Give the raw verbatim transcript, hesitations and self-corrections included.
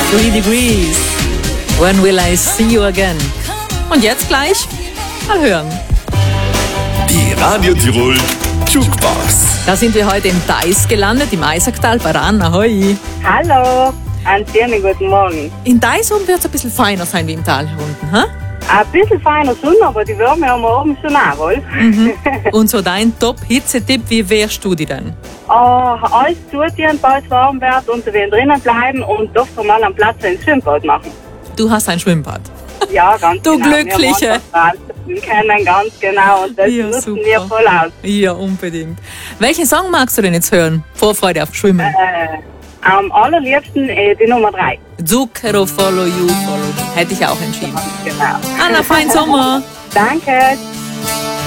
Three Degrees. When will I see you again? Und jetzt gleich mal hören. Die Radio Tirol Jukebox. Da sind wir heute in Deis gelandet, im Eisacktal bei Ran. Ahoi. Hallo, einen schönen guten Morgen. In Deis oben wird es ein bisschen feiner sein wie im Tal hier unten, ha? Ein bisschen feiner Sonne, aber die Wärme haben wir oben schon auch wohl. Mhm. Und so dein Top-Hitzetipp, wie wärst du die denn? Oh, alles zutun, weil es warm wird und wir werden drinnen bleiben und doch mal am Platz ein Schwimmbad machen. Du hast ein Schwimmbad. Ja, ganz Du genau. Glückliche. Wir kennen ganz genau und das Ja, nutzen super. wir voll aus. Ja, unbedingt. Welchen Song magst du denn jetzt hören? Vorfreude auf Schwimmen. Äh, am allerliebsten äh, die Nummer drei. Zucchero, follow you, follow me. Hätte ich auch entschieden. Genau. Anna, feinen Sommer. Danke.